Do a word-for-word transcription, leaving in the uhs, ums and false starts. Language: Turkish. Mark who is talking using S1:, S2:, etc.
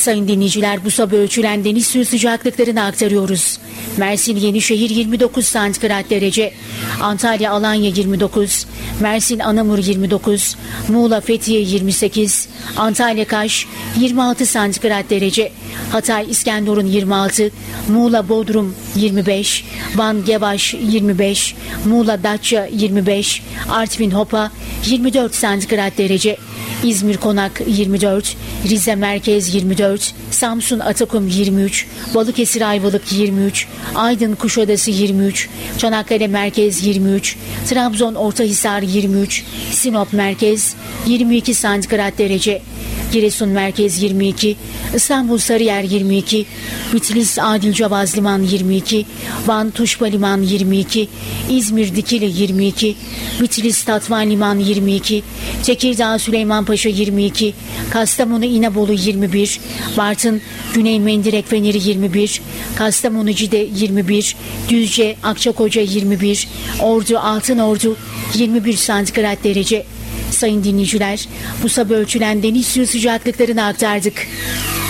S1: Sayın dinleyiciler, bu sabah ölçülen deniz suyu sıcaklıklarını aktarıyoruz. Mersin Yenişehir yirmi dokuz santigrat derece, Antalya Alanya yirmi dokuz, Mersin Anamur yirmi dokuz, Muğla Fethiye yirmi sekiz, Antalya Kaş yirmi altı santigrat derece, Hatay İskenderun yirmi altı, Muğla Bodrum yirmi beş, Van Gevaş yirmi beş, Muğla Datça yirmi beş, Artvin Hopa yirmi dört santigrat derece, İzmir Konak yirmi dört, Rize Merkez yirmi dört, Samsun Atakum yirmi üç, Balıkesir Ayvalık yirmi üç, Aydın Kuşadası yirmi üç, Çanakkale Merkez yirmi üç, Trabzon Ortahisar yirmi üç, Sinop Merkez yirmi iki santigrat derece, Giresun Merkez yirmi iki, İstanbul Sarıyer yirmi iki, Bitlis Adilcavaz Liman yirmi iki, Van Tuşba Liman yirmi iki, İzmir Dikili yirmi iki, Bitlis Tatvan Liman yirmi iki, Tekirdağ Süleymanpaşa yirmi iki, Kastamonu İnebolu yirmi bir, Bartın Güney Mendirek Feneri yirmi bir, Kastamonu Cide yirmi bir, Düzce Akçakoca yirmi bir, Ordu Altınordu yirmi bir santigrat derece. Sayın dinleyiciler, bu sabah ölçülen deniz suyu sıcaklıklarını aktardık.